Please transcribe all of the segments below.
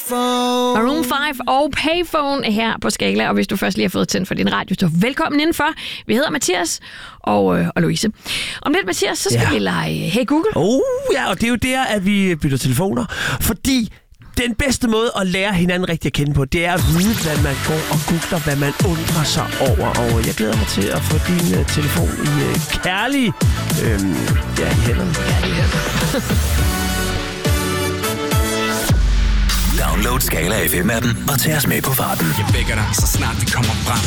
Maroon 5 og Payphone her på Skala, og hvis du først lige har fået tændt for din radio, så velkommen indenfor. Vi hedder Mathias og Louise. Om lidt, Mathias, så skal vi lege Hey Google. Ja, og det er jo der, at vi bytter telefoner, fordi den bedste måde at lære hinanden rigtig at kende på, det er at vide, hvad man går og googler, hvad man undrer sig over. Og jeg glæder mig til at få din telefon i kærlig... i hænderne. Download Skala FM-appen og tag os med på farten. Jeg vækker dig, så snart vi kommer frem.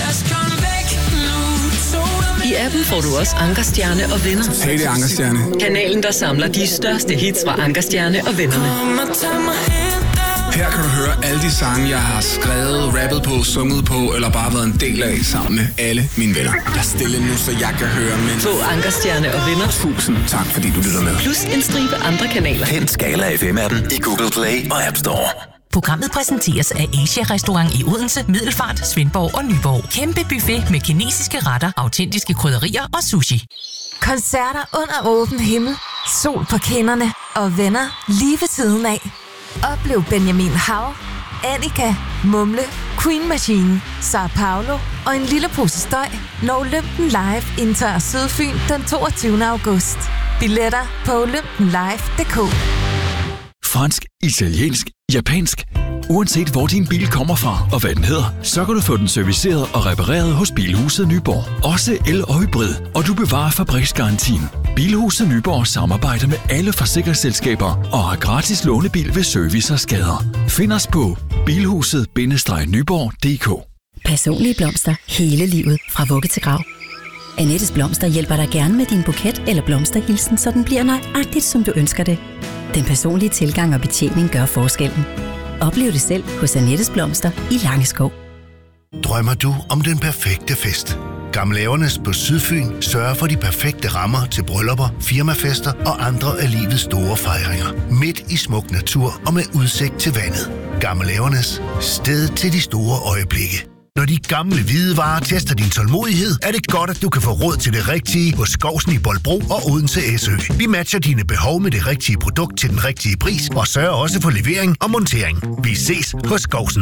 I appen får du også Ankerstjerne og venner. Hey, det er Ankerstjerne. Kanalen, der samler de største hits fra Ankerstjerne og vennerne. Her kan du høre alle de sange, jeg har skrevet, rappet på, sunget på, eller bare været en del af sammen med alle mine venner. Jeg er stille nu, så jeg kan høre, men... Få Ankerstjerne og venner. 1000 tak, fordi du lytter med. Plus en stribe andre kanaler. Hent Skala FM-appen i Google Play og App Store. Programmet præsenteres af Asia-restaurant i Odense, Middelfart, Svendborg og Nyborg. Kæmpe buffet med kinesiske retter, autentiske krydderier og sushi. Koncerter under åben himmel, sol på kinderne og venner lige ved siden af. Oplev Benjamin Hav, Annika, Mumle, Queen Machine, Sao Paulo og en lille pose støj, når Olympen Live indtager Sydfyn den 22. august. Billetter på olympenlive.dk. Fransk, italiensk, japansk. Uanset hvor din bil kommer fra og hvad den hedder, så kan du få den serviceret og repareret hos Bilhuset Nyborg. Også el- og hybrid, og du bevarer fabriksgarantien. Bilhuset Nyborg samarbejder med alle forsikringsselskaber og har gratis lånebil ved service og skader. Find os på bilhuset-nyborg.dk. Personlige blomster hele livet, fra vugge til grav. Annettes Blomster hjælper dig gerne med din buket eller blomsterhilsen, så den bliver nøjagtigt, som du ønsker det. Den personlige tilgang og betjening gør forskellen. Oplev det selv hos Annettes Blomster i Langeskov. Drømmer du om den perfekte fest? Gamleavernes på Sydfyn sørger for de perfekte rammer til bryllupper, firmafester og andre af livets store fejringer. Midt i smuk natur og med udsigt til vandet. Gamleavernes, sted til de store øjeblikke. Når de gamle hvidevarer tester din tålmodighed, er det godt, at du kan få råd til det rigtige hos Skovsen i Bolbro og Odense SØ. Vi matcher dine behov med det rigtige produkt til den rigtige pris og sørger også for levering og montering. Vi ses hos Skovsen.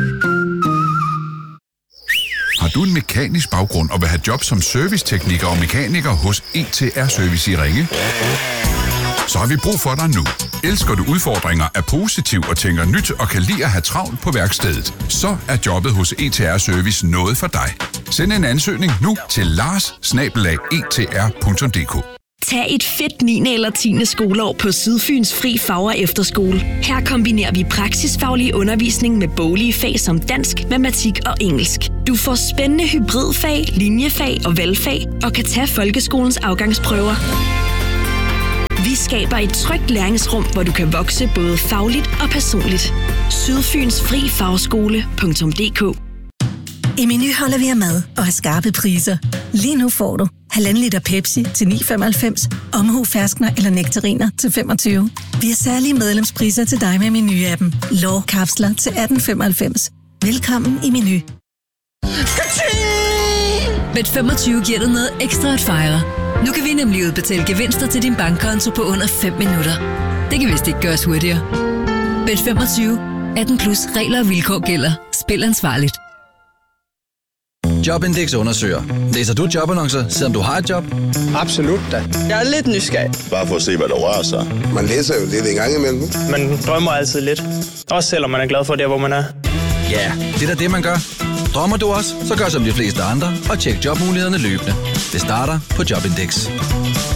Har du en mekanisk baggrund og vil have job som servicetekniker og mekaniker hos ETR Service i Ringe? Så har vi brug for dig nu. Elsker du udfordringer, er positiv og tænker nyt og kan lide at have travlt på værkstedet? Så er jobbet hos ETR Service noget for dig. Send en ansøgning nu til lars@etr.dk. Tag et fedt 9. eller 10. skoleår på Sydfyns Fri Fag- og Efterskole. Her kombinerer vi praksisfaglig undervisning med boglige fag som dansk, matematik og engelsk. Du får spændende hybridfag, linjefag og valgfag og kan tage folkeskolens afgangsprøver. Vi skaber et trygt læringsrum, hvor du kan vokse både fagligt og personligt. Sydfyns Fri Fagskole.dk. I Meny holder vi af mad og har skarpe priser. Lige nu får du 1,5 liter Pepsi til 9,95, omhu ferskner eller nektariner til 25. Vi har særlige medlemspriser til dig med Meny-appen. Lårkapsler til 18,95. Velkommen i Meny. Bet25 giver dig noget ekstra at fejre. Nu kan vi nemlig udbetale gevinster til din bankkonto på under 5 minutter. Det kan vist ikke gøres hurtigere. Bet25. 18 plus regler og vilkår gælder. Spil ansvarligt. Jobindex undersøger. Læser du jobannoncer, selvom du har et job? Absolut da. Jeg er lidt nysgerrig. Bare for at se, hvad der rører sig. Man læser jo lidt en gang imellem. Man drømmer altid lidt. Også selvom man er glad for det, hvor man er. Ja, det er da det, man gør. Drømmer du også, så gør som de fleste andre og tjek jobmulighederne løbende. Det starter på Jobindex.